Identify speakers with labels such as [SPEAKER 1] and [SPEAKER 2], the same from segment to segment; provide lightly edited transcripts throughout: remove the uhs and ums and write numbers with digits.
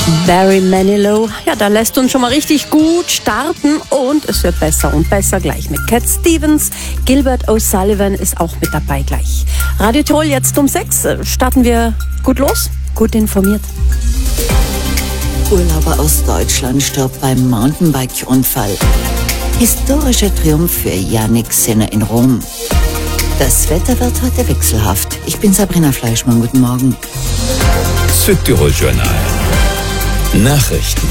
[SPEAKER 1] Barry Manilow, ja, da lässt uns schon mal richtig gut starten und es wird besser und besser gleich mit Cat Stevens. Gilbert O'Sullivan ist auch mit dabei gleich. Radio Tirol jetzt um 6. Starten wir gut los, gut informiert.
[SPEAKER 2] Urlauber aus Deutschland stirbt beim Mountainbike-Unfall. Historischer Triumph für Yannick Sinner in Rom. Das Wetter wird heute wechselhaft. Ich bin Sabrina Fleischmann, guten Morgen.
[SPEAKER 3] Südtirol Journal. Nachrichten.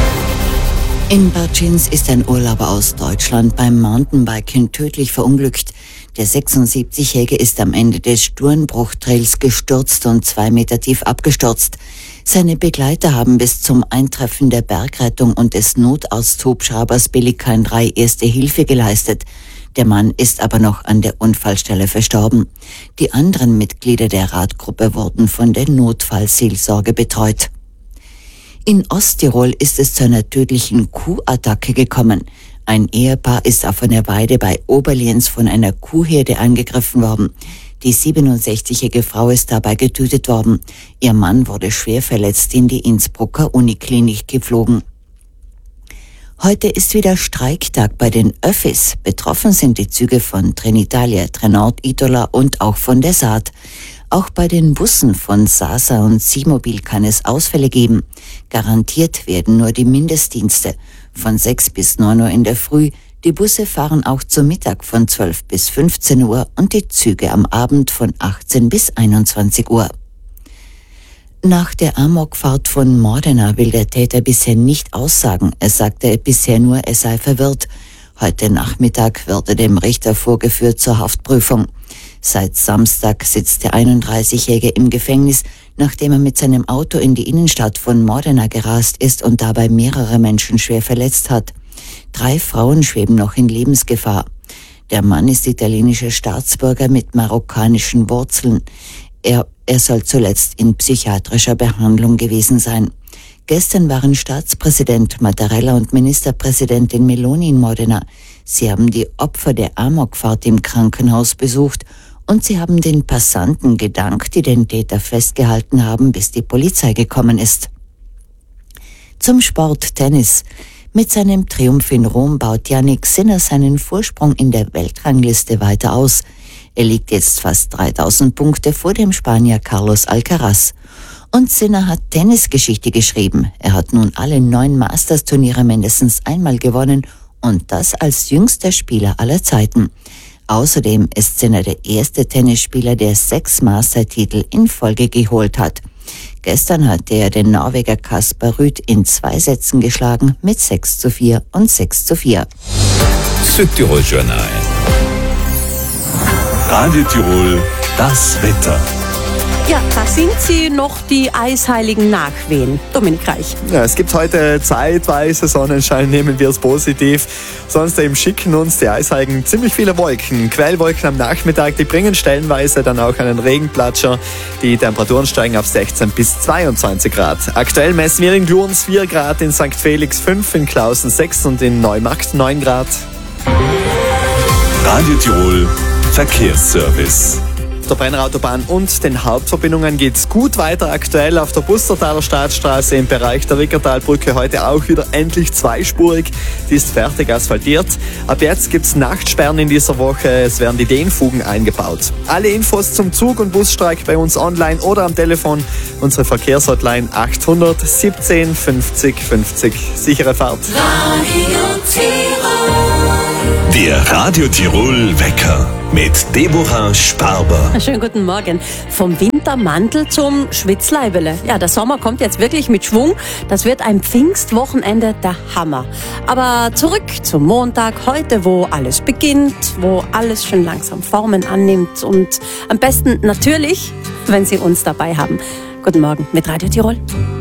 [SPEAKER 2] In Barcins ist ein Urlauber aus Deutschland beim Mountainbiken tödlich verunglückt. Der 76-Jährige ist am Ende des Sturmbruchtrails gestürzt und 2 Meter tief abgestürzt. Seine Begleiter haben bis zum Eintreffen der Bergrettung und des Notarzthubschraubers Pelikan 3 erste Hilfe geleistet. Der Mann ist aber noch an der Unfallstelle verstorben. Die anderen Mitglieder der Radgruppe wurden von der Notfallseelsorge betreut. In Osttirol ist es zu einer tödlichen Kuhattacke gekommen. Ein Ehepaar ist auf einer Weide bei Oberlienz von einer Kuhherde angegriffen worden. Die 67-jährige Frau ist dabei getötet worden. Ihr Mann wurde schwer verletzt in die Innsbrucker Uniklinik geflogen. Heute ist wieder Streiktag bei den Öffis. Betroffen sind die Züge von Trenitalia, Trenord, Itola und auch von der Saat. Auch bei den Bussen von Sasa und Simobil kann es Ausfälle geben. Garantiert werden nur die Mindestdienste. Von 6 bis 9 Uhr in der Früh. Die Busse fahren auch zum Mittag von 12 bis 15 Uhr und die Züge am Abend von 18 bis 21 Uhr. Nach der Amokfahrt von Modena will der Täter bisher nicht aussagen. Er sagte bisher nur, er sei verwirrt. Heute Nachmittag wird er dem Richter vorgeführt zur Haftprüfung. Seit Samstag sitzt der 31-Jährige im Gefängnis, nachdem er mit seinem Auto in die Innenstadt von Modena gerast ist und dabei mehrere Menschen schwer verletzt hat. 3 Frauen schweben noch in Lebensgefahr. Der Mann ist italienischer Staatsbürger mit marokkanischen Wurzeln. Er soll zuletzt in psychiatrischer Behandlung gewesen sein. Gestern waren Staatspräsident Mattarella und Ministerpräsidentin Meloni in Modena. Sie haben die Opfer der Amokfahrt im Krankenhaus besucht und sie haben den Passanten gedankt, die den Täter festgehalten haben, bis die Polizei gekommen ist. Zum Sport Tennis. Mit seinem Triumph in Rom baut Yannick Sinner seinen Vorsprung in der Weltrangliste weiter aus. Er liegt jetzt fast 3000 Punkte vor dem Spanier Carlos Alcaraz. Und Sinner hat Tennisgeschichte geschrieben. Er hat nun alle 9 Masters-Turniere mindestens einmal gewonnen und das als jüngster Spieler aller Zeiten. Außerdem ist Sinner der erste Tennisspieler, der 6 Master-Titel in Folge geholt hat. Gestern hatte er den Norweger Casper Ruud in 2 Sätzen geschlagen mit 6:4 und 6:4.
[SPEAKER 3] Südtirol Journal. Radio Tirol, das Wetter.
[SPEAKER 1] Ja, da sind sie noch, die eisheiligen Nachwehen. Dominik Reich.
[SPEAKER 4] Ja, es gibt heute zeitweise Sonnenschein, nehmen wir es positiv. Sonst eben schicken uns die Eisheiligen ziemlich viele Wolken. Quellwolken am Nachmittag, die bringen stellenweise dann auch einen Regenplatscher. Die Temperaturen steigen auf 16 bis 22 Grad. Aktuell messen wir in Glurns 4 Grad, in St. Felix 5, in Klausen 6 und in Neumarkt 9 Grad.
[SPEAKER 3] Radio Tirol, Verkehrsservice.
[SPEAKER 4] Auf der Brennerautobahn und den Hauptverbindungen geht's gut weiter. Aktuell auf der Bustertaler Staatsstraße im Bereich der Wickertalbrücke heute auch wieder endlich zweispurig. Die ist fertig asphaltiert. Ab jetzt gibt's Nachtsperren in dieser Woche. Es werden die Dehnfugen eingebaut. Alle Infos zum Zug- und Busstreik bei uns online oder am Telefon. Unsere Verkehrshotline 800 17 50 50. Sichere Fahrt.
[SPEAKER 5] Radio Tirol.
[SPEAKER 3] Der Radio Tirol Wecker mit Deborah Sparber.
[SPEAKER 1] Schönen guten Morgen. Vom Wintermantel zum Schwitzleibele. Ja, der Sommer kommt jetzt wirklich mit Schwung. Das wird ein Pfingstwochenende der Hammer. Aber zurück zum Montag, heute, wo alles beginnt, wo alles schon langsam Formen annimmt und am besten natürlich, wenn Sie uns dabei haben. Guten Morgen mit Radio Tirol.